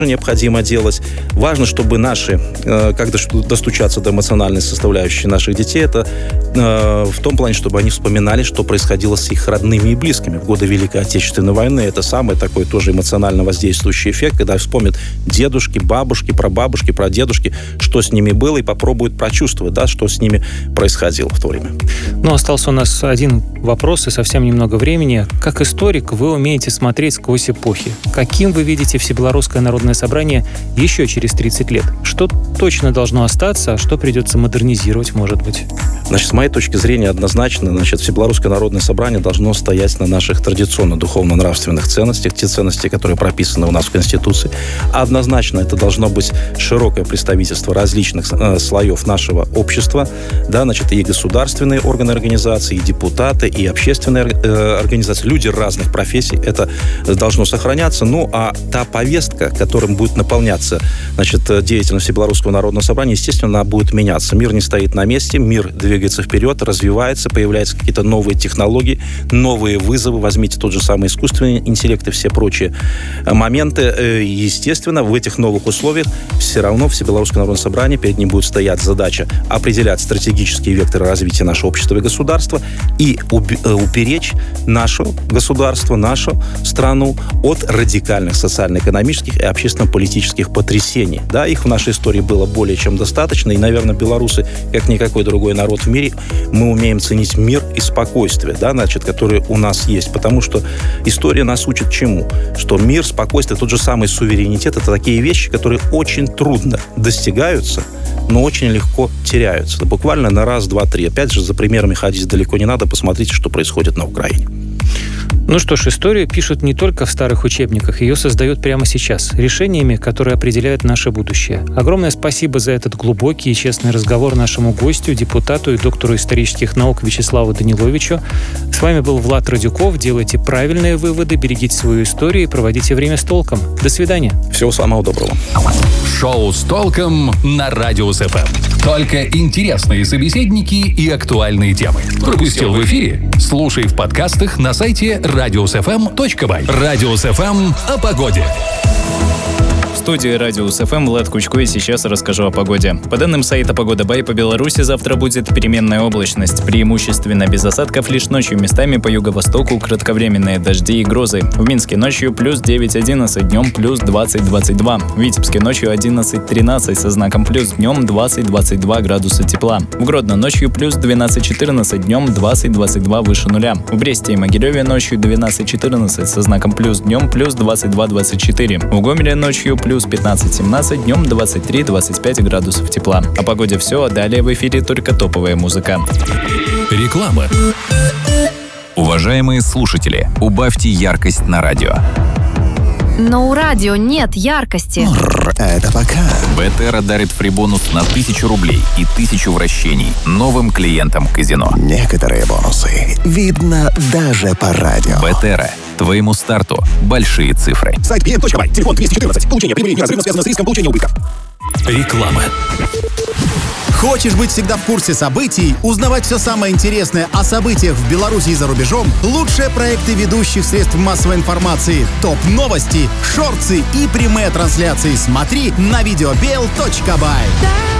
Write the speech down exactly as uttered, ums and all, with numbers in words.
необходимо делать. Важно, чтобы наши, как достучаться до эмоциональной составляющей наших детей, это в том плане, чтобы они вспоминали, что происходило с их родными и близкими в годы Великой Отечественной войны. Это самый такой тоже эмоционально воздействующий эффект, когда вспомнят дедушки, бабушки, прабабушки, прадедушки, что с ними было, и попробуют прочувствовать, да, что с ними происходило в то время. Ну, остался у нас один вопрос и совсем немного времени. Как историк вы умеете смотреть сквозь эпохи. Каким вы видите Всебелорусское народное собрание еще через тридцать лет? Что точно должно остаться, а что придется модернизировать, может быть? Значит, с моей точки зрения, однозначно, значит, Всебелорусское народное собрание должно стоять на наших традиционно духовно-нравственных ценностях, те ценности, которые прописаны у нас в Конституции. Однозначно, это должно быть широкое представительство различных э, слоев нашего общества, да, значит, и государственные органы организации, и депутаты, и общественные э, организации, люди разных профессий, это должно сохраняться. Ну, а та повестка, которым будет наполняться, значит, деятельность Всебелорусского народного собрания, естественно, она будет меняться. Мир не стоит на месте, мир двигается вперед, развивается, появляются какие-то новые технологии, новые вызовы. Возьмите тот же самый искусственный интеллект и все прочие моменты. Естественно, в этих новых условиях все равно Всебелорусское народное собрание, перед ним будет стоять задача определять стратегические векторы развития нашего общества и государства и уберечь наше государство, нашу страну от радикальных социально-экономических и общественно-политических потрясений. Да, их в нашей истории было более чем достаточно, и, наверное, белорусы, как никакой другой народ в мире, мы умеем ценить мир и спокойствие, да, значит, которые у нас есть, потому что история нас учит чему? Что мир, спокойствие, тот же самый суверенитет, это такие вещи, которые очень трудно достигаются, но очень легко теряются. Буквально на раз, два, три. Опять же, за примерами ходить далеко не надо, посмотрите, что происходит на Украине. Ну что ж, историю пишут не только в старых учебниках, ее создают прямо сейчас, решениями, которые определяют наше будущее. Огромное спасибо за этот глубокий и честный разговор нашему гостю, депутату и доктору исторических наук Вячеславу Даниловичу. С вами был Влад Радюков. Делайте правильные выводы, берегите свою историю и проводите время с толком. До свидания. Всего самого доброго. Шоу «С толком» на Радиус эф эм. Только интересные собеседники и актуальные темы. Пропустил в эфире? Слушай в подкастах на сайте радиус эф эм точка бай. Радиус эф эм о погоде. В студии Радиус эф эм Влад Кучко, и сейчас расскажу о погоде. По данным сайта Погода Бай, по Беларуси завтра будет переменная облачность. Преимущественно без осадков, лишь ночью местами по юго-востоку кратковременные дожди и грозы. В Минске ночью плюс девять-одиннадцать, днем плюс двадцать-двадцать два. В Витебске ночью одиннадцать-тринадцать со знаком плюс, днем двадцать-двадцать два градуса тепла. В Гродно ночью плюс двенадцать-четырнадцать, днем двадцать-двадцать два выше нуля. В Бресте и Могилеве ночью двенадцать-четырнадцать со знаком плюс, днем плюс двадцать два-двадцать четыре. В Гомеле ночью плюс пятнадцать-семнадцать, днем двадцать три-двадцать пять градусов тепла. О погоде все, а далее в эфире только топовая музыка. Реклама. Уважаемые слушатели, убавьте яркость на радио. Но у радио нет яркости. Это пока. Бетера дарит фрибонус на тысячу рублей и тысячу вращений новым клиентам казино. Некоторые бонусы видно даже по радио. Бетера. Твоему старту большие цифры. Сайт би эн точка бай. Телефон двести четырнадцать. Получение прибыли неразрывно связано с риском получения убытков. Реклама. Хочешь быть всегда в курсе событий, узнавать все самое интересное о событиях в Беларуси и за рубежом? Лучшие проекты ведущих средств массовой информации, топ-новости, шорты и прямые трансляции смотри на видеобел точка бай.